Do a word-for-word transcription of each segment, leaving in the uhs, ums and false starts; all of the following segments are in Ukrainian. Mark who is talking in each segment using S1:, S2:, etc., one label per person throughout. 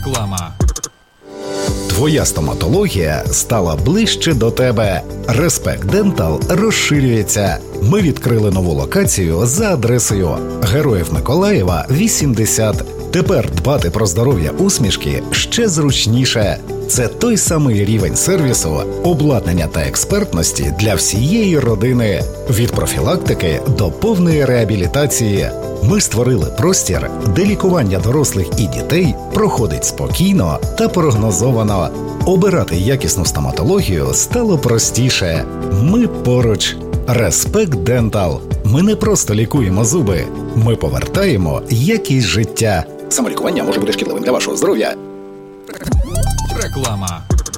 S1: Реклама.
S2: Твоя стоматологія стала ближче до тебе. Респект Дентал розширюється. Ми відкрили нову локацію за адресою Героїв Миколаєва, вісімдесят. Тепер дбати про здоров'я усмішки ще зручніше. Це той самий рівень сервісу, обладнання та експертності для всієї родини. Від профілактики до повної реабілітації. Ми створили простір, де лікування дорослих і дітей проходить спокійно та прогнозовано. Обирати якісну стоматологію стало простіше. Ми поруч. Респект Дентал. Ми не просто лікуємо зуби. Ми повертаємо якість життя. Самолікування може бути шкідливим для вашого здоров'я.
S1: Реклама.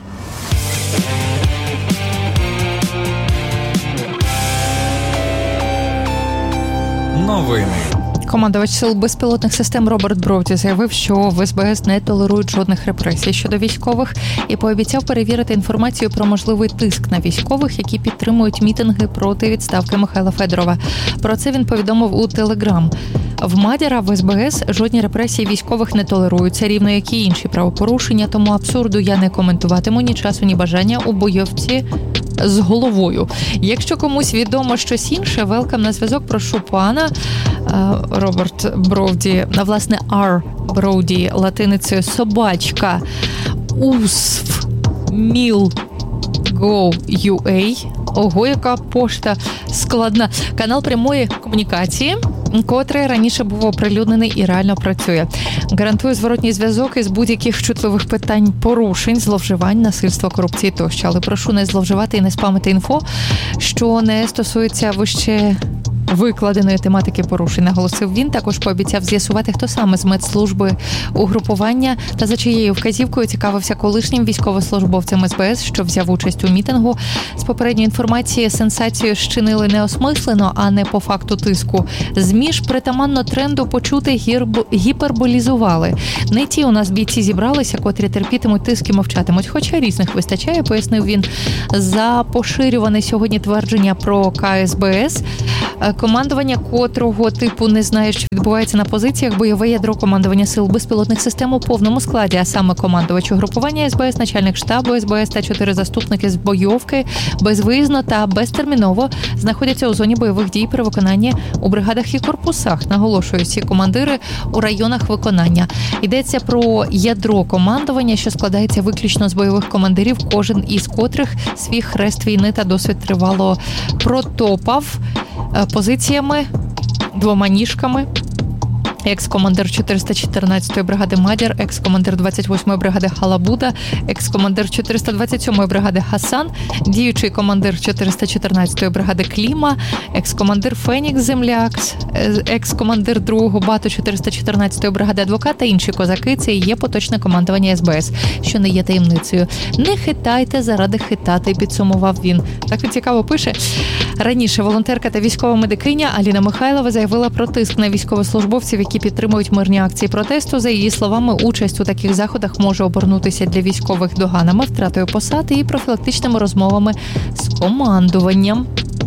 S1: Новини.
S3: Командувач сил безпілотних систем Роберт Броуді заявив, що в ес бе ес не толерують жодних репресій щодо військових і пообіцяв перевірити інформацію про можливий тиск на військових, які підтримують мітинги проти відставки Михайла Федорова. Про це він повідомив у Телеграм. В Мадяра в ес бе ес жодні репресії військових не толеруються, рівно як і інші правопорушення, тому абсурду я не коментуватиму ні часу, ні бажання у бойовці з головою. Якщо комусь відомо щось інше, велкам на зв'язок, прошу пана. Роберт Броуді, власне, R. Броуді, латиницею собачка, усф, міл, го, ю ей. Ого, яка пошта складна. Канал прямої комунікації, котрий раніше був оприлюднений і реально працює. Гарантує зворотній зв'язок із будь-яких чутливих питань, порушень, зловживань, насильства, корупції тощо. Але прошу не зловживати і не спамити інфо, що не стосується вище викладеної тематики порушень, наголосив він. Також пообіцяв з'ясувати, хто саме з медслужби угрупування та за чиєю вказівкою цікавився колишнім військовослужбовцем ес бе ес, що взяв участь у мітингу. З попередньої інформації сенсацію щинили не осмислено, а не по факту тиску. ЗМІ ж притаманно тренду почути гірб... гіперболізували. Не ті у нас бійці зібралися, котрі терпітимуть тиск і мовчатимуть, хоча різних вистачає, пояснив він. За поширюване сьогодні твердження про ка ес бе ес, командування котрого типу не знає, що відбувається на позиціях, бойове ядро командування сил безпілотних систем у повному складі, а саме командувач угрупування ес бе ес, начальник штабу ес бе ес та чотири заступники з бойовки безвиїзно та безтерміново знаходяться у зоні бойових дій при виконанні у бригадах і корпусах, наголошують всі командири у районах виконання. Йдеться про ядро командування, що складається виключно з бойових командирів, кожен із котрих свій хрест війни та досвід тривало протопав позиціями, двома ніжками. Екс-командир чотириста чотирнадцятої бригади Мадяр, екс-командир двадцять восьмої бригади Халабуда, екс-командир чотириста двадцять сьомої бригади Хасан, діючий командир чотириста чотирнадцятої бригади Кліма, екс-командир Фенікс Земляк, екс-командир другого бату чотириста чотирнадцятої бригади Адвокат та інші козаки. Це і є поточне командування ес бе ес, що не є таємницею. Не хитайте заради хитати, підсумував він. Так він цікаво пише. Раніше волонтерка та військова медикиня Аліна Михайлова заявила про тиск на військовослужбовців, які підтримують мирні акції протесту. За її словами, участь у таких заходах може обернутися для військових доганами, втратою посад і профілактичними розмовами з командуванням.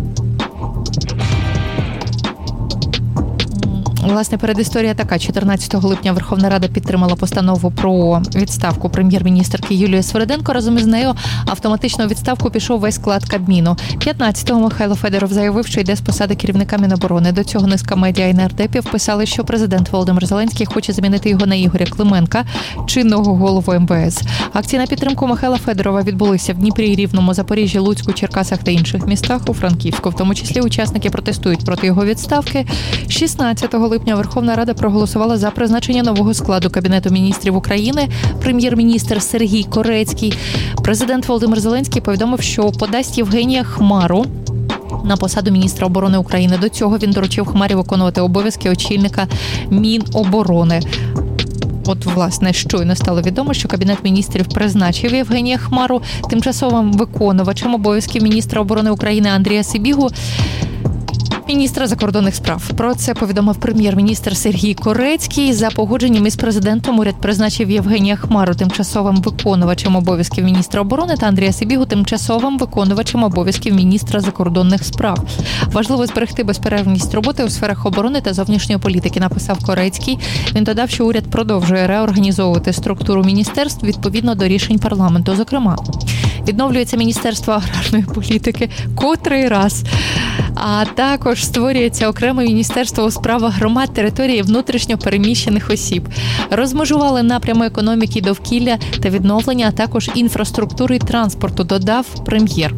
S3: Власне, передісторія така. чотирнадцятого липня Верховна Рада підтримала постанову про відставку прем'єр-міністерки Юлії Свериденко. Разом із нею автоматично у відставку пішов весь склад Кабміну. п'ятнадцятого Михайло Федоров заявив, що йде з посади керівника Міноборони. До цього низка медіа і нардепів писали, що президент Володимир Зеленський хоче замінити його на Ігоря Клименка, чинного голову ем бе ес. Акції на підтримку Михайла Федорова відбулися в Дніпрі, Рівному, Запоріжжі, Луцьку, Черкасах та інших містах, у Франківську. В тому числі учасники протестують проти його відставки. шістнадцятого липня Верховна Рада проголосувала за призначення нового складу Кабінету міністрів України. Прем'єр-міністр Сергій Корецький. Президент Володимир Зеленський повідомив, що подасть Євгенія Хмару на посаду міністра оборони України. До цього він доручив Хмарі виконувати обов'язки очільника Міноборони. От, власне, щойно стало відомо, що Кабінет міністрів призначив Євгенія Хмару тимчасовим виконувачем обов'язків міністра оборони України Андрія Сибігу. міністра закордонних справ. Про це повідомив прем'єр-міністр Сергій Корецький. За погодженням із президентом уряд призначив Євгенія Хмару тимчасовим виконувачем обов'язків міністра оборони та Андрія Сибігу тимчасовим виконувачем обов'язків міністра закордонних справ. Важливо зберегти безперервність роботи у сферах оборони та зовнішньої політики, написав Корецький. Він додав, що уряд продовжує реорганізовувати структуру міністерств відповідно до рішень парламенту. Зокрема, відновлюється Міністерство аграрної політики котрий раз, а також створюється окреме міністерство у справах громад, території внутрішньо переміщених осіб. Розмежували напрями економіки, довкілля та відновлення, а також інфраструктури і транспорту, додав прем'єр.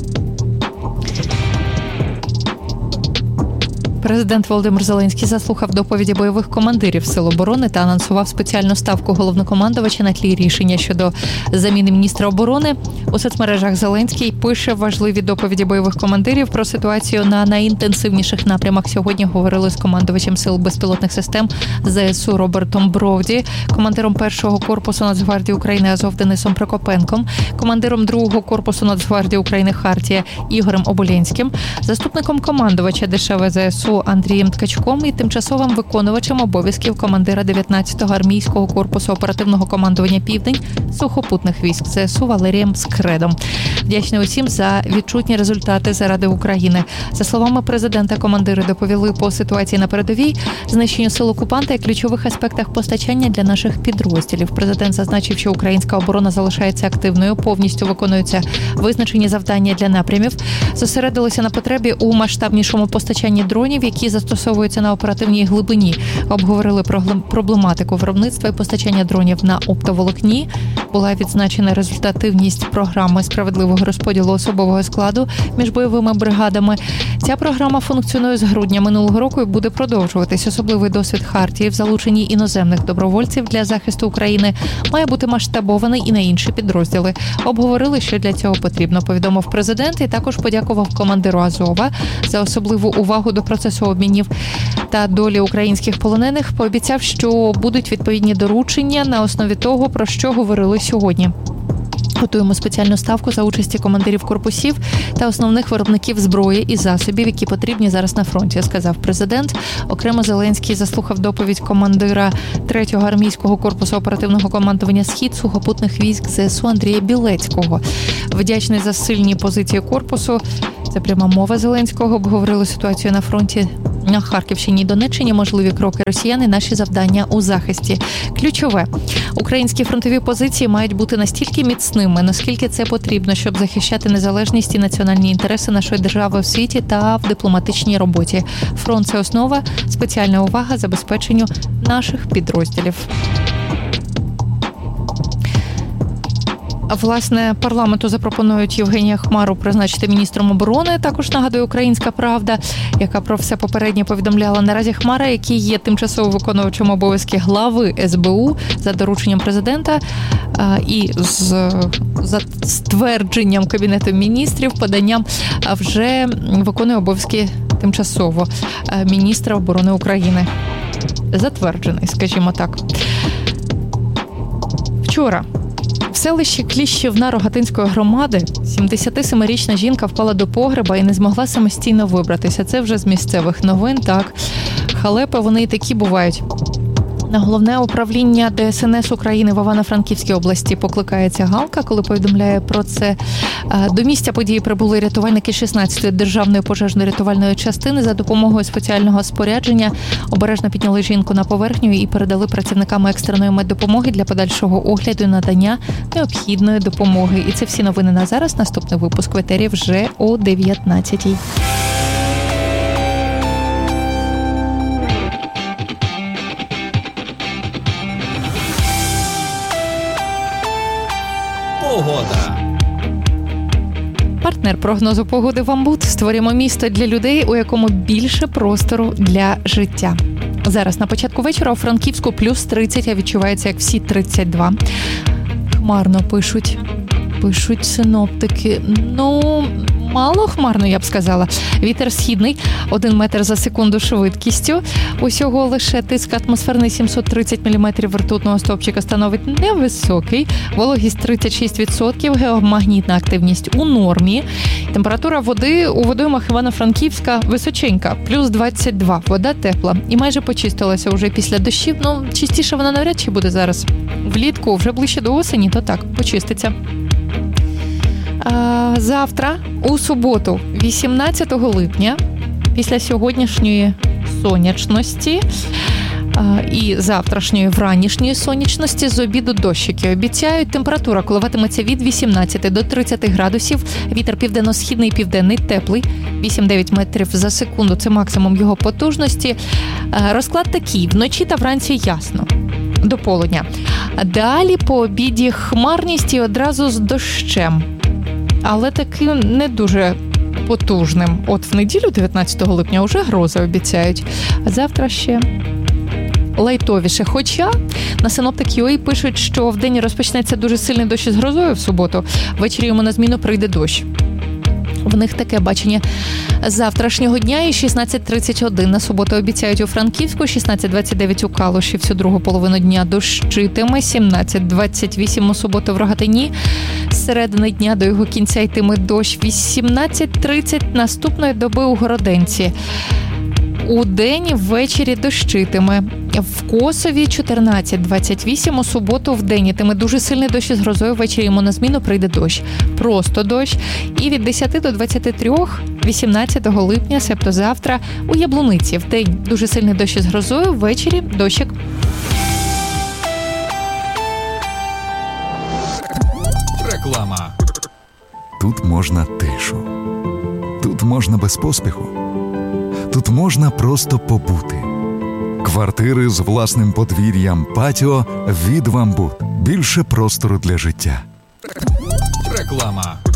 S3: Президент Володимир Зеленський заслухав доповіді бойових командирів Сил оборони та анонсував спеціальну ставку головнокомандувача на тлі рішення щодо заміни міністра оборони. У соцмережах Зеленський пише важливі доповіді бойових командирів про ситуацію на найінтенсивніших напрямах. Сьогодні говорили з командувачем Сил безпілотних систем ЗСУ Робертом Бровді, командиром першого корпусу Нацгвардії України Азов Денисом Прокопенком, командиром другого корпусу Нацгвардії України Хартія Ігорем Оболєнським, заступником командувача ДШВ ЗСУ Андрієм Ткачком і тимчасовим виконувачем обов'язків командира дев'ятнадцятого армійського корпусу оперативного командування «Південь» сухопутних військ ЗСУ Валерієм Скредом. Вдячний усім за відчутні результати заради України. За словами президента, командири доповіли по ситуації на передовій, знищенню сил окупанта і ключових аспектах постачання для наших підрозділів. Президент зазначив, що українська оборона залишається активною, повністю виконуються визначені завдання для напрямів, зосередилися на потребі у масштабнішому постачанні дронів, які застосовуються на оперативній глибині. Обговорили проблематику виробництва і постачання дронів на оптоволокні. Була відзначена результативність програми справедливого розподілу особового складу між бойовими бригадами. Ця програма функціонує з грудня минулого року і буде продовжуватись. Особливий досвід Хартії в залученні іноземних добровольців для захисту України має бути масштабований і на інші підрозділи. Обговорили, що для цього потрібно, повідомив президент, і також подякував командиру Азова за особливу увагу до процесу обмінів та долі українських полонених. Пообіцяв, що будуть відповідні доручення на основі того, про що говорили сьогодні. Готуємо спеціальну ставку за участі командирів корпусів та основних виробників зброї і засобів, які потрібні зараз на фронті, сказав президент. Окремо Зеленський заслухав доповідь командира третього армійського корпусу оперативного командування «Схід» сухопутних військ ЗСУ Андрія Білецького. Вдячний за сильні позиції корпусу. Це пряма мова Зеленського. Обговорили ситуацію на фронті на Харківщині і Донеччині, можливі кроки росіян і наші завдання у захисті. Ключове. Українські фронтові позиції мають бути настільки міцними, наскільки це потрібно, щоб захищати незалежність і національні інтереси нашої держави в світі та в дипломатичній роботі. Фронт – це основа, спеціальна увага забезпеченню наших підрозділів. Власне, парламенту запропонують Євгенія Хмару призначити міністром оборони. Також нагадує «Українська правда», яка про все попередньо повідомляла. Наразі Хмара, який є тимчасово виконувачем обов'язки глави ес бе у за дорученням президента і з за ствердженням Кабінету міністрів, поданням, вже виконує обов'язки тимчасово міністра оборони України. Затверджений, скажімо так. Вчора в селищі Кліщівна Рогатинської громади сімдесятисемирічна жінка впала до погреба і не змогла самостійно вибратися. Це вже з місцевих новин, так. Халепи, вони і такі бувають. На головне управління де ес ен ес України в Івано-Франківській області покликається Галка, коли повідомляє про це. До місця події прибули рятувальники шістнадцятої державної пожежно-рятувальної частини. За допомогою спеціального спорядження обережно підняли жінку на поверхню і передали працівникам екстреної меддопомоги для подальшого огляду і надання необхідної допомоги. І це всі новини на зараз. Наступний випуск в етері вже о дев'ятнадцятій.
S2: Погода.
S3: Партнер прогнозу погоди «Вамбут». Створюємо місто для людей, у якому більше простору для життя. Зараз на початку вечора у Франківську плюс тридцять, а відчувається як всі тридцять два. Хмарно пишуть. Пишуть синоптики. Ну, мало хмарно, я б сказала. Вітер східний, один метр за секунду швидкістю. Усього лише тиск атмосферний сімсот тридцять міліметрів ртутного стовпчика становить невисокий. Вологість тридцять шість відсотків, геомагнітна активність у нормі. Температура води у водоймах Івано-Франківська височенька, плюс двадцять два. Вода тепла і майже почистилася вже після дощів. Ну, чистіше вона навряд чи буде зараз. Влітку, вже ближче до осені, то так, почиститься. А, завтра, у суботу, вісімнадцятого липня, після сьогоднішньої сонячності а, і завтрашньої вранішньої сонячності з обіду дощики. Обіцяють, температура коливатиметься від вісімнадцяти до тридцяти градусів. Вітер південно-східний, південний, теплий, вісім-дев'ять метрів за секунду. Це максимум його потужності. А, розклад такий. Вночі та вранці ясно. До полудня. Далі по обіді хмарність і одразу з дощем. Але таким не дуже потужним. От в неділю, дев'ятнадцятого липня, вже грози обіцяють. А завтра ще лайтовіше. Хоча на Синоптик.ua пишуть, що вдень розпочнеться дуже сильний дощ із грозою в суботу. Ввечері йому на зміну прийде дощ. В них таке бачення завтрашнього дня. І шістнадцять тридцять один на суботу обіцяють у Франківську, шістнадцять двадцять дев'ять у Калуші, всю другу половину дня дощитиме, сімнадцять двадцять вісім у суботу в Рогатині. З середини дня до його кінця йтиме дощ, вісімнадцять тридцять наступної доби у Городенці. У день ввечері дощитиме. В Косові чотирнадцять двадцять вісім у суботу в день йтиме дуже сильний дощ із грозою, ввечері йому на зміну прийде дощ. Просто дощ. І від десяти до двадцяти трьох вісімнадцятого липня, себто завтра, у Яблуниці. В день дуже сильний дощ із грозою, ввечері дощик.
S1: Реклама. Тут можна тишу. Тут можна без поспіху. Тут можна просто побути. Квартири з власним подвір'ям, патіо від «Вамбут». Більше простору для життя. Реклама.